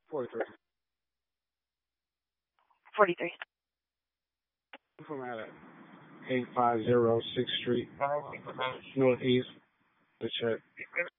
43. 43. From at 850 6th Street, Northeast. The check.